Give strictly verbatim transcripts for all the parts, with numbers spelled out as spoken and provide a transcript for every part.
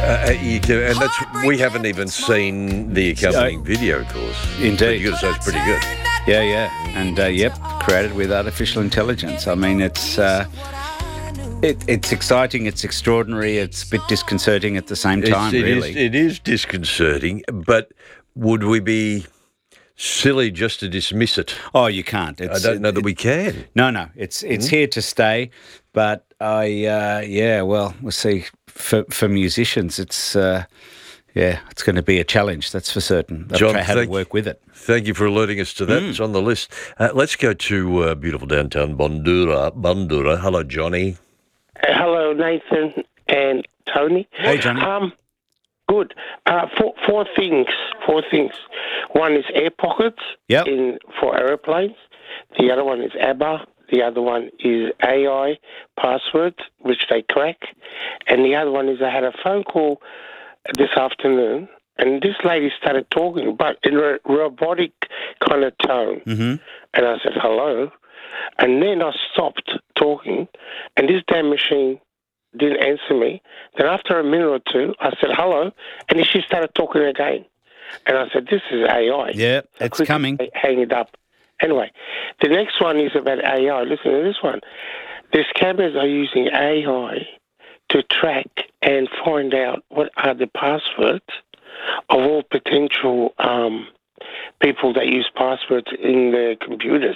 Uh, you can, and that's we haven't even seen the accompanying video, of course. Indeed. You got to say it's pretty good. Yeah, yeah. And, uh, yep, created with artificial intelligence. I mean, it's uh, it, it's exciting, it's extraordinary, it's a bit disconcerting at the same time, It's, it really. Is, it is disconcerting, but would we be silly just to dismiss it? Oh, you can't. It's, I don't know it, that we can. No, no. It's it's Mm. here to stay. But I, uh, yeah, well, we'll see. For, for musicians, it's... Uh, Yeah, it's going to be a challenge, that's for certain. They'll John, try how to thank- work with it. Thank you for alerting us to that. Mm. It's on the list. Uh, let's go to uh, beautiful downtown Bundura. Bundura. Hello, Johnny. Uh, hello, Nathan and Tony. Hey, Johnny. Um, good. Uh, four, four things. Four things. One is air pockets Yep. in for aeroplanes. The other one is ABBA. The other one is A I passwords, which they crack. And the other one is I had a phone call this afternoon, and this lady started talking, but in a robotic kind of tone. Mm-hmm. And I said, hello. And then I stopped talking, and this damn machine didn't answer me. Then after a minute or two, I said, hello, and then she started talking again. And I said, this is A I. Yeah, I it's quickly coming. Hang it up. Anyway, the next one is about A I. Listen to this one. The scammers are using A I to track and find out what are the passwords of all potential um, people that use passwords in their computers.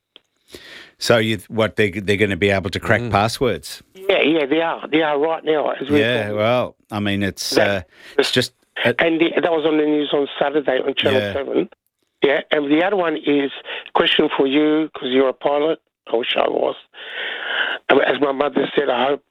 So you, what, they, they're going to be able to crack Mm. passwords? Yeah, yeah, they are. They are right now. As we're Yeah, talking. well, I mean, it's uh, That- it's just... Uh, And the, that was on the news on Saturday on Channel Yeah. seven. Yeah, and the other one is question for you, because you're a pilot. I wish I was. Um, As my mother said, I hope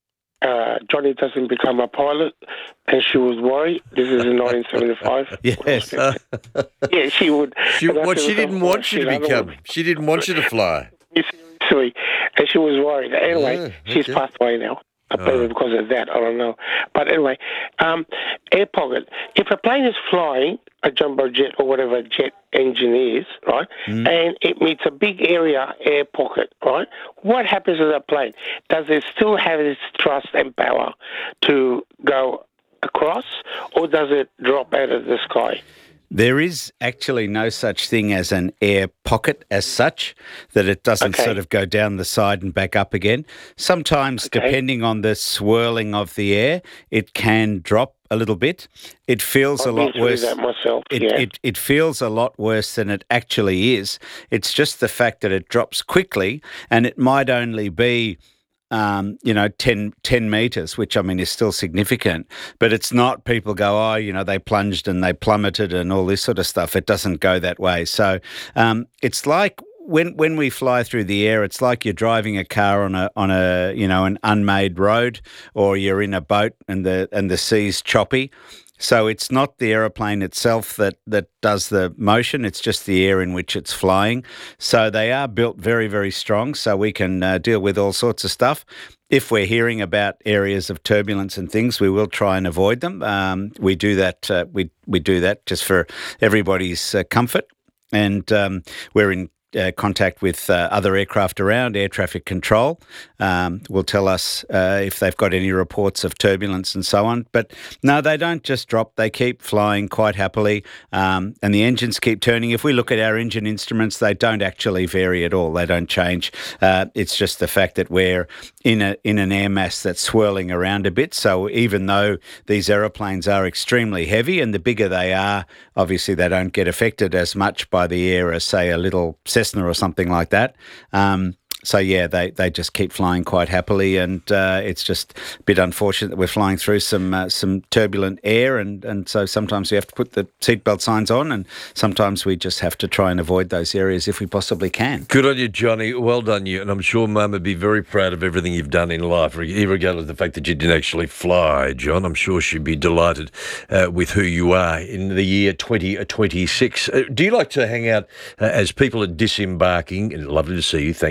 uh, Johnny doesn't become a pilot. And she was worried. This is in nineteen seventy-five. yes. Yeah, she would. She, And I what said, she didn't "Oh, want you shit, to I don't become. want She didn't want you to fly. to be seriously. And she was worried. Anyway, Yeah, she's okay. passed away now. Oh. Maybe because of that, I don't know. But anyway, um, air pocket. If a plane is flying, a jumbo jet or whatever jet engine is, right, Mm. and it meets a big area air pocket, right, what happens to that plane? Does it still have its thrust and power to go across, or does it drop out of the sky? There is actually no such thing as an air pocket as such, that it doesn't Okay. sort of go down the side and back up again. Sometimes, Okay. depending on the swirling of the air, it can drop a little bit. It feels a I've lot been through worse. that myself, It, yeah. it, it feels a lot worse than it actually is. It's just the fact that it drops quickly, and it might only be Um, you know, ten, ten metres, which I mean is still significant, but it's not people go, oh, you know, they plunged and they plummeted and all this sort of stuff. It doesn't go that way. So um, it's like when when we fly through the air, it's like you're driving a car on a on a you know an unmade road, or you're in a boat and the and the sea's choppy. So it's not the aeroplane itself that, that does the motion, it's just the air in which it's flying. So they are built very, very strong, so we can uh, deal with all sorts of stuff. If we're hearing about areas of turbulence and things, we will try and avoid them. Um, we do that. Uh, we we do that just for everybody's uh, comfort, and um, we're in Uh, contact with uh, other aircraft around. Air traffic control um, will tell us uh, if they've got any reports of turbulence and so on. But no, they don't just drop. They keep flying quite happily, um, and the engines keep turning. If we look at our engine instruments, they don't actually vary at all. They don't change. Uh, it's just the fact that we're in a in an air mass that's swirling around a bit. So even though these aeroplanes are extremely heavy, and the bigger they are, obviously they don't get affected as much by the air as, say, a little Cessna or something like that. Um, so yeah, they, they just keep flying quite happily, and uh, it's just a bit unfortunate that we're flying through some uh, some turbulent air, and, and so sometimes we have to put the seatbelt signs on, and sometimes we just have to try and avoid those areas if we possibly can. Good on you, Johnny. Well done, you. And I'm sure Mum would be very proud of everything you've done in life, regardless of the fact that you didn't actually fly, John. I'm sure she'd be delighted uh, with who you are in the year twenty twenty-six. Uh, do you like to hang out uh, as people are disembarking? And lovely to see you. Thank you. Thank you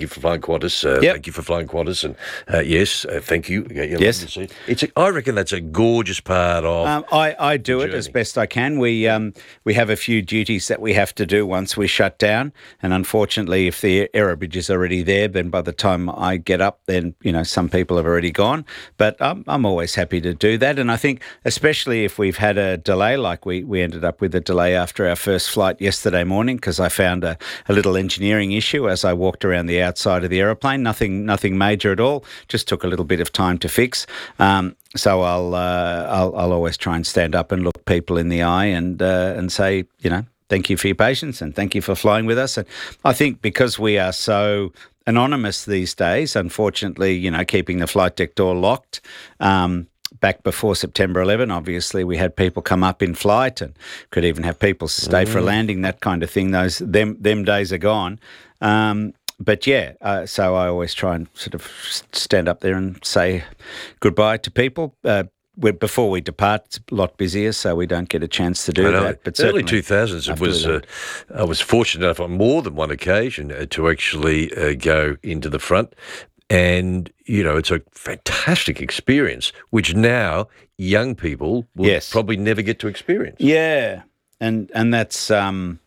you for flying Qantas. Uh, Yep. Thank you for flying Qantas. And uh, yes, uh, thank you. Yeah, you Yes. love to see it. It's a, I reckon that's a gorgeous part of. Um, I, I do it as journey. best I can. We um, we have a few duties that we have to do once we shut down, and unfortunately, if the aerobridge is already there, then by the time I get up, then you know some people have already gone. But I'm I'm always happy to do that, and I think especially if we've had a delay, like we, we ended up with a delay after our first flight yesterday morning, because I found a, a little engineering issue as I walked around the outside of the aeroplane. Nothing nothing major at all. Just took a little bit of time to fix. Um, So I'll, uh, I'll I'll always try and stand up and look people in the eye and uh, and say, you know, thank you for your patience and thank you for flying with us. And I think because we are so anonymous these days, unfortunately, you know, keeping the flight deck door locked. Um, Back before September eleventh, obviously, we had people come up in flight and could even have people stay for a landing, that kind of thing. Those them them days are gone. Um, But yeah, uh, so I always try and sort of stand up there and say goodbye to people. Uh, we before we depart, it's a lot busier, so we don't get a chance to do I know. that. But early certainly two thousands, it after was. the- Uh, I was fortunate enough on more than one occasion uh, to actually uh, go into the front, and you know it's a fantastic experience, which now young people will Yes. probably never get to experience. Yeah, and and that's um,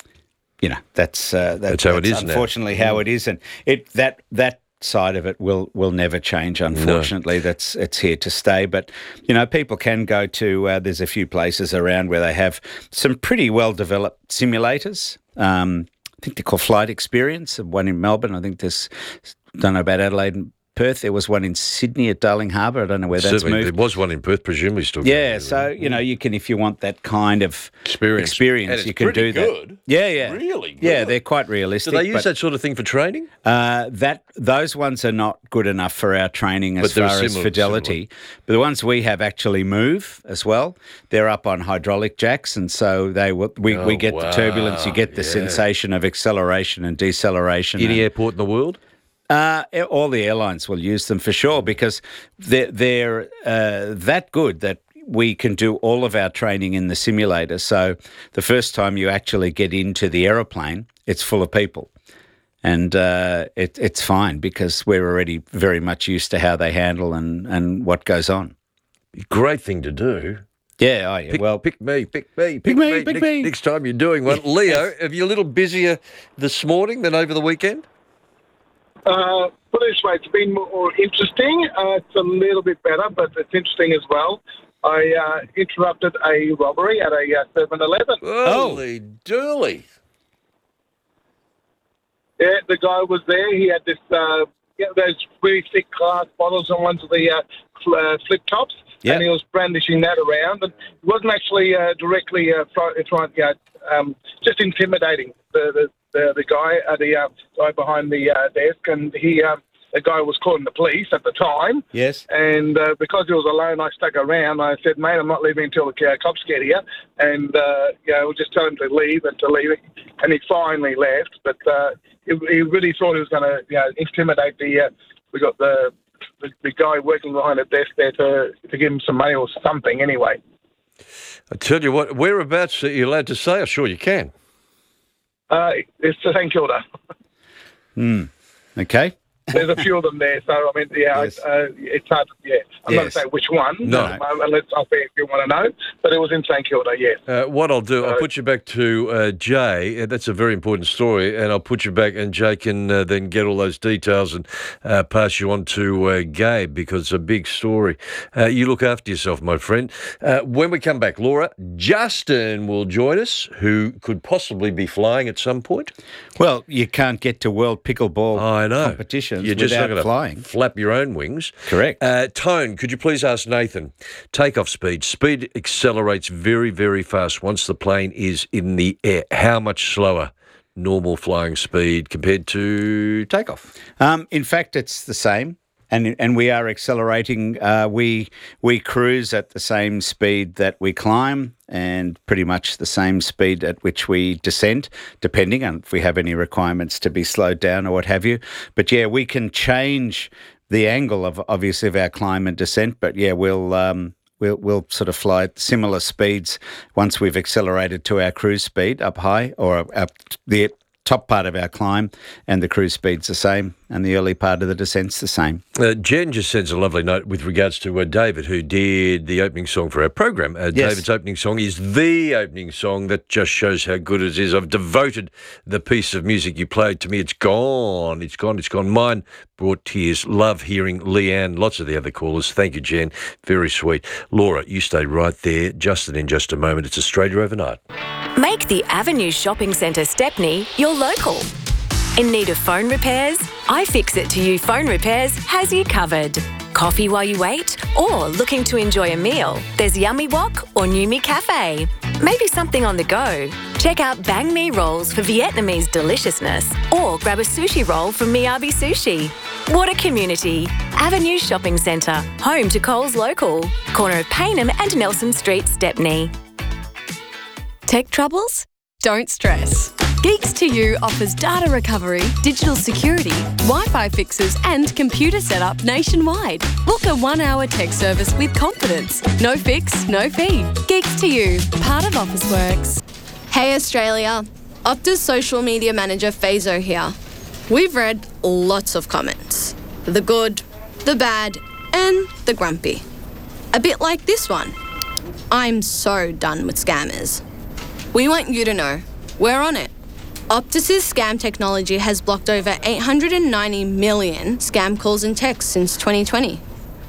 you know that's uh, that, That's how it is now. Unfortunately, how it is, and it that that side of it will will never change. Unfortunately, that's it's here to stay. But you know, people can go to. Uh, there's a few places around where they have some pretty well developed simulators. Um, I think they're called Flight Experience. One in Melbourne. I think there's. Don't know about Adelaide and Perth. There was one in Sydney at Darling Harbour. I don't know where that's Certainly, moved. there was one in Perth, presumably still. Yeah, going, so you know, you can if you want that kind of Experience. experience, And it's you can pretty do that. good. Yeah, yeah, Really good. Yeah, they're quite Do realistic. they use but, that sort of thing for training? Uh, that those ones are not good enough for our training as But they're far as similar- fidelity. But the ones we have actually move as well. They're up on hydraulic jacks, and so they will, we we Oh, get the turbulence. You wow, get the yeah. sensation of acceleration and deceleration. Any and- airport in the world? uh, all the airlines will use them for sure because they're, they're uh, that good that we can do all of our training in the simulator. So the first time you actually get into the aeroplane, it's full of people. And uh, it, it's fine because we're already very much used to how they handle and, and what goes on. Great thing to do. Yeah, oh yeah. Pick, well, pick me, pick me, pick, me, pick next, me. Next time you're doing one. Leo, are you a little busier this morning than over the weekend? Uh, put it this way, it's been more interesting. Uh, it's a little bit better, but it's interesting as well. I uh, interrupted a robbery at a uh, seven eleven. Holy dooly. Yeah, the guy was there. He had this, uh, you know, those really thick glass bottles on ones of the uh, fl- uh, flip tops, Yeah. and he was brandishing that around. And it wasn't actually uh, directly uh, front, front, you know, um, just intimidating the the, the, the guy, uh, the uh, guy behind the uh, desk, and he. Um, The guy was calling the police at the time. yes. And uh, because he was alone, I stuck around. I said, mate, I'm not leaving until the uh, cops get here. And, uh, you know, we'll just tell him to leave and to leave. And he finally left. But uh, he, he really thought he was going to, you know, intimidate the, uh, we got the, the the guy working behind the desk there to, to give him some money or something anyway. I tell you what, whereabouts are you allowed to say? I'm sure you can. Uh, it's to St Kilda. Okay. There's a few of them there, so I mean, yeah, Yes. uh, it's hard. To, yeah, I'm not Yes. going to say which one. No. um, unless I'll say if you want to know. But it was in St Kilda, yes. Uh, what I'll do, I'll Uh, put you back to uh, Jay. Uh, That's a very important story, and I'll put you back, and Jay can uh, then get all those details and uh, pass you on to uh, Gabe because it's a big story. Uh, you look after yourself, my friend. Uh, when we come back, Laura, Justin will join us, who could possibly be flying at some point. Well, you can't get to World Pickleball I know. competitions You're just without not going flying. to flap your own wings. Correct. Uh, Tone, could you please ask Nathan, takeoff speed. Speed accelerates very, very fast once the plane is in the air. How much slower normal flying speed compared to takeoff? Um, in fact, it's the same, and and we are accelerating. Uh, we we cruise at the same speed that we climb, and pretty much the same speed at which we descend, depending on if we have any requirements to be slowed down or what have you. But yeah, we can change the angle of obviously of our climb and descent. But yeah, we'll. Um, We'll, we'll sort of fly at similar speeds once we've accelerated to our cruise speed up high or up the top part of our climb, and the cruise speed's the same, and the early part of the descent's the same. Uh, Jen just sends a lovely note with regards to uh, David, who did the opening song for our program. Uh, Yes. David's opening song is the opening song. That just shows how good it is. I've devoted the piece of music you played to me. It's gone. It's gone. It's gone. Mine brought tears. Love hearing Leanne. Lots of the other callers. Thank you, Jen. Very sweet. Laura, you stay right there. Justin in just a moment. It's Australia Overnight. Make the Avenue Shopping Centre Stepney your local. In need of phone repairs? iFixit to You Phone Repairs has you covered. Coffee while you wait? Or looking to enjoy a meal? There's Yummy Wok or Numi Cafe. Maybe something on the go? Check out Bang Mi Rolls for Vietnamese deliciousness. Or grab a sushi roll from Miyabi Sushi. What a community. Avenue Shopping Centre, home to Coles Local. Corner of Payneham and Nelson Street, Stepney. Tech troubles? Don't stress. Geeks to You offers data recovery, digital security, Wi-Fi fixes and computer setup nationwide. Book a one-hour tech service with confidence. No fix, no fee. Geeks to You, part of Officeworks. Hey Australia, Optus social media manager Fazo here. We've read lots of comments. The good, the bad and the grumpy. A bit like this one. I'm so done with scammers. We want you to know, we're on it. Optus's scam technology has blocked over eight hundred ninety million scam calls and texts since twenty twenty.